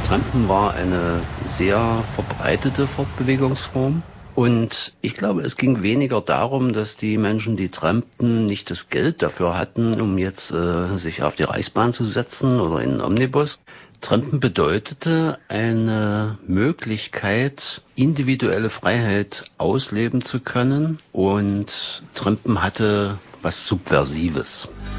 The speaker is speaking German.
Trampen war eine sehr verbreitete Fortbewegungsform. Und ich glaube, es ging weniger darum, dass die Menschen, die trampten, nicht das Geld dafür hatten, um jetzt sich auf die Reichsbahn zu setzen oder in einen Omnibus. Trampen bedeutete eine Möglichkeit, individuelle Freiheit ausleben zu können. Und Trampen hatte was Subversives.